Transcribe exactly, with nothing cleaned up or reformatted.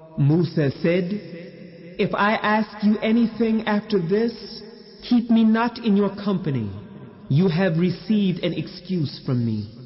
Musa said, "If I ask you anything after this, keep me not in your company. You have received an excuse from me."